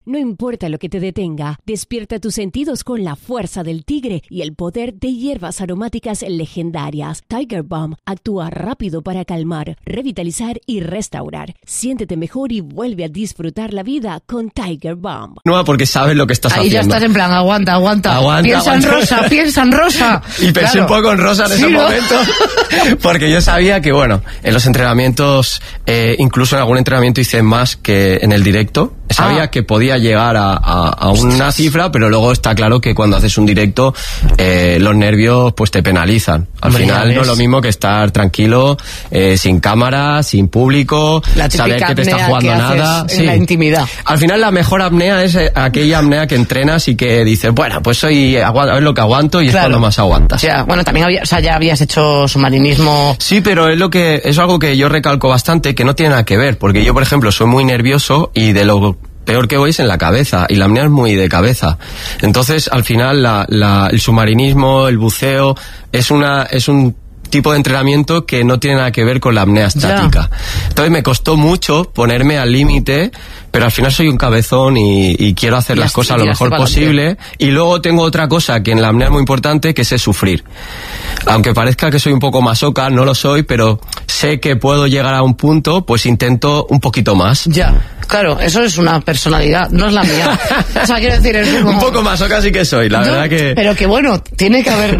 No importa lo que te detenga, despierta tus sentidos con la fuerza del tigre y el poder de hierbas aromáticas legendarias. Tiger Balm actúa rápido para calmar, revitalizar y restaurar. Siéntete mejor y vuelve a disfrutar la vida con Tiger Balm. No, porque sabes lo que estás haciendo. Ahí ya estás en plan, aguanta. Piensa en rosa. Y pensé un poco en rosa en ese momento, porque yo sabía que, bueno, en los entrenamientos, incluso en algún entrenamiento hice más que en el directo. Sabía que podía llegar a una cifra, pero luego está claro que cuando haces un directo los nervios pues te penalizan. Al final no es lo mismo que estar tranquilo, sin cámara, sin público, saber que te está jugando nada. En la intimidad. Al final la mejor apnea es aquella apnea que entrenas y que dices, bueno, pues hoy a ver lo que aguanto y es cuando más aguantas. Ya, bueno, también ya habías hecho submarinismo. Sí, pero es algo que yo recalco bastante, que no tiene nada que ver, porque yo, por ejemplo, soy muy nervioso y de lo peor que voy es en la cabeza, y la apnea es muy de cabeza. Entonces, al final, el submarinismo, el buceo, es un tipo de entrenamiento que no tiene nada que ver con la apnea estática. Entonces me costó mucho ponerme al límite, pero al final soy un cabezón y quiero hacer las cosas lo mejor posible. Y luego tengo otra cosa que en la apnea es muy importante, que es sufrir. Aunque parezca que soy un poco masoca, no lo soy, pero sé que puedo llegar a un punto, pues intento un poquito más. Ya, claro, eso es una personalidad, no es la mía. O sea, quiero decir, es como... Un poco masoca sí que soy, la verdad que... Pero que bueno, tiene que haber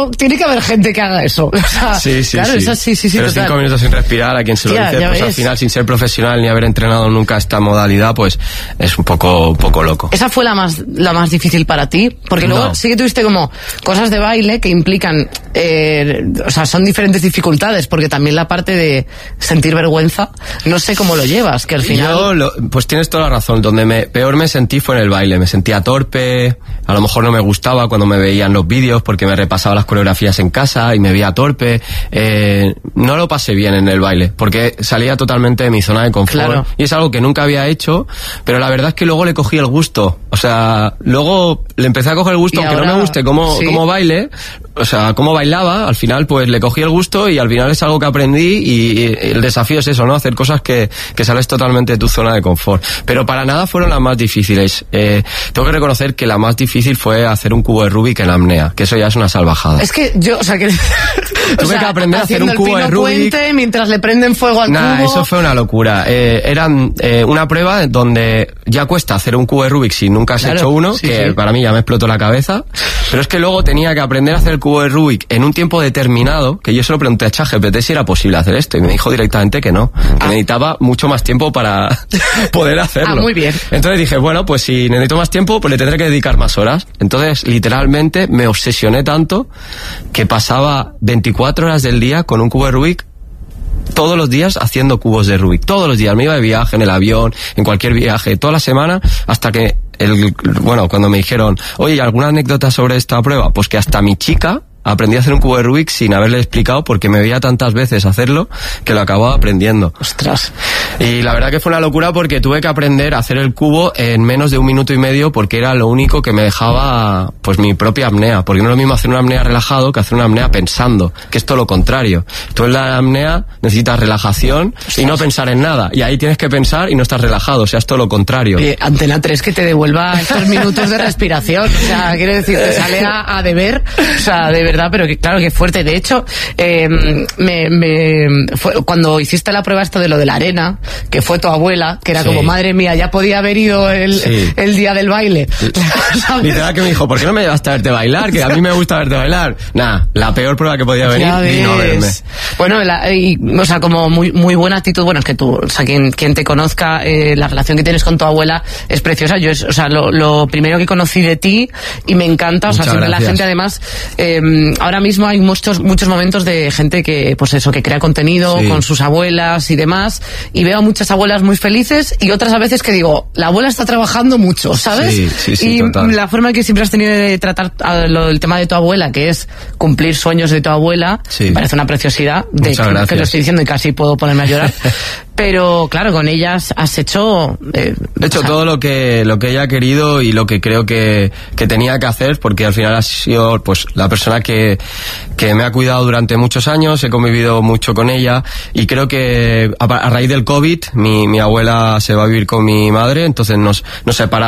gente que haga eso. O sea, sí, claro, sí. Eso sí, pero total. 5 minutos sin respirar, a quien se lo dice, pues al final, sin ser profesional ni haber entrenado nunca esta modalidad, pues es un poco loco. ¿Esa fue la más difícil para ti? Porque luego sí que tuviste como cosas de baile que implican, o sea, son diferentes dificultades, porque también la parte de sentir vergüenza, no sé cómo lo llevas, que al final... Pues tienes toda la razón, donde peor me sentí fue en el baile, me sentía torpe, a lo mejor no me gustaba cuando me veían los vídeos porque me repasaba las coreografías en casa y me veía torpe, no lo pasé bien en el baile, porque salía totalmente de mi zona de confort, y es algo que nunca había hecho, pero la verdad es que luego le cogí el gusto, o sea, luego le empecé a coger el gusto, aunque ahora, no me guste cómo baile, o sea, cómo bailaba, al final pues le cogí el gusto y al final es algo que aprendí y el desafío es eso, ¿no? Hacer cosas que sales totalmente de tu zona de confort. Pero para nada fueron las más difíciles. Tengo que reconocer que la más difícil fue hacer un cubo de Rubik en apnea, que eso ya es una salvajada. Es que yo, o sea, que... Tuve que aprender a hacer un cubo de Rubik. Puente mientras le prenden fuego al cubo. Eso fue una locura. Eran una prueba donde ya cuesta hacer un cubo de Rubik si nunca has hecho uno, que para mí ya me explotó la cabeza. Pero es que luego tenía que aprender a hacer el cubo de Rubik en un tiempo determinado, que yo se lo pregunté a ChatGPT si era posible hacer esto, y me dijo directamente que no, que necesitaba mucho más tiempo para poder hacerlo. Muy bien. Entonces dije, bueno, pues si necesito más tiempo, pues le tendré que dedicar más horas. Entonces, literalmente, me obsesioné tanto que pasaba 24 horas del día con un cubo de Rubik, todos los días haciendo cubos de Rubik. Todos los días. Me iba de viaje, en el avión, en cualquier viaje, toda la semana, hasta que, cuando me dijeron, oye, ¿alguna anécdota sobre esta prueba? Pues que hasta mi chica aprendí a hacer un cubo de Rubik sin haberle explicado, porque me veía tantas veces hacerlo que lo acababa aprendiendo. ¡Ostras! Y la verdad que fue una locura, porque tuve que aprender a hacer el cubo en menos de 1 minuto y medio, porque era lo único que me dejaba pues mi propia apnea, porque no es lo mismo hacer una apnea relajado que hacer una apnea pensando, que es todo lo contrario. Tú en la apnea necesitas relajación y no pensar en nada, y ahí tienes que pensar y no estás relajado, o sea, es todo lo contrario. Antena 3 que te devuelva estos minutos de respiración, o sea, quiero decir, te sale a deber, o sea, de verdad, pero que claro, que fuerte. De hecho, fue cuando hiciste la prueba esto de lo de la arena, que fue tu abuela, que era como, madre mía, ya podía haber ido el día del baile. Literal, que me dijo, ¿por qué no me llevaste a verte bailar? Que a mí me gusta verte bailar. Nah, la peor prueba que podía venir, vino a verme. Bueno, o sea, como muy buena actitud. Bueno, es que tú, o sea, quien te conozca, la relación que tienes con tu abuela es preciosa. Yo o sea, lo primero que conocí de ti y me encanta, o sea, siempre la gente, además, ahora mismo hay muchos momentos de gente que, pues eso, que crea contenido con sus abuelas y demás, y veo a muchas abuelas muy felices y otras a veces que digo, la abuela está trabajando mucho, ¿sabes? Sí, y total. La forma que siempre has tenido de tratar el tema de tu abuela, que es cumplir sueños de tu abuela, me parece una preciosidad, que lo estoy diciendo y casi puedo ponerme a llorar. Pero claro, con ellas has hecho... He hecho todo lo que ella ha querido y lo que creo que tenía que hacer, porque al final ha sido pues la persona que me ha cuidado durante muchos años, he convivido mucho con ella, y creo que a raíz del COVID mi abuela se va a vivir con mi madre, entonces nos separamos.